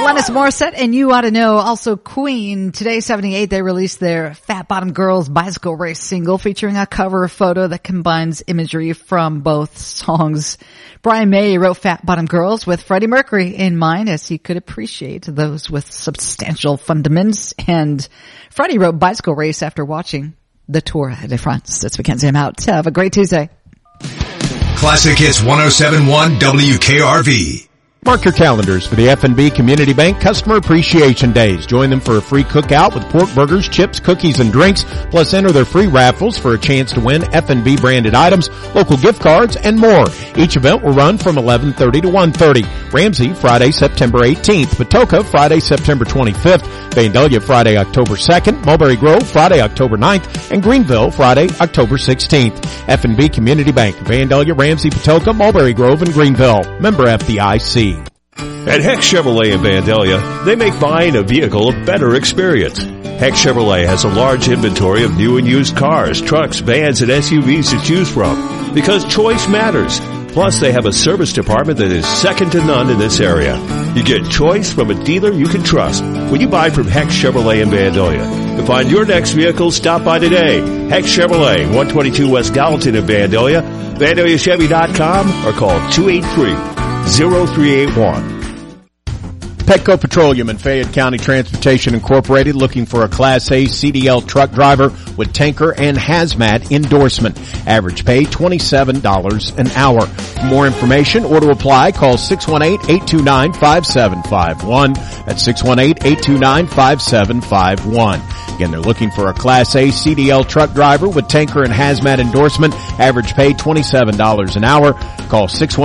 Alanis Morissette and You Ought to Know. Also Queen. Today, 78, they released their Fat Bottom Girls Bicycle Race single featuring a cover photo that combines imagery from both songs. Brian May wrote Fat Bottom Girls with Freddie Mercury in mind, as he could appreciate those with substantial fundaments. And Freddie wrote Bicycle Race after watching the Tour de France. That's Mackenzie. I'm out. Have a great Tuesday. Classic Hits 107.1 WKRV. Mark your calendars for the F&B Community Bank Customer Appreciation Days. Join them for a free cookout with pork burgers, chips, cookies, and drinks. Plus, enter their free raffles for a chance to win F&B branded items, local gift cards, and more. Each event will run from 11:30 to 1:30. Ramsey, Friday, September 18th. Patoka, Friday, September 25th. Vandalia, Friday, October 2nd. Mulberry Grove, Friday, October 9th. And Greenville, Friday, October 16th. F&B Community Bank, Vandalia, Ramsey, Patoka, Mulberry Grove, and Greenville. Member FDIC. At Heck Chevrolet in Vandalia, they make buying a vehicle a better experience. Heck Chevrolet has a large inventory of new and used cars, trucks, vans, and SUVs to choose from, because choice matters. Plus, they have a service department that is second to none in this area. You get choice from a dealer you can trust when you buy from Heck Chevrolet in Vandalia. To find your next vehicle, stop by today. Heck Chevrolet, 122 West Gallatin in Vandalia, VandaliaChevy.com, or call 283-0381. Petco Petroleum and Fayette County Transportation Incorporated looking for a Class A CDL truck driver with tanker and hazmat endorsement. Average pay $27 an hour. For more information or to apply, call 618-829-5751. That's 618-829-5751. Again, they're looking for a Class A CDL truck driver with tanker and hazmat endorsement. Average pay $27 an hour. Call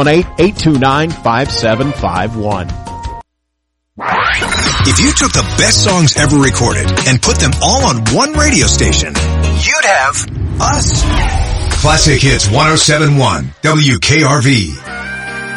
618-829-5751. If you took the best songs ever recorded and put them all on one radio station, you'd have us. Classic Hits 107.1 WKRV.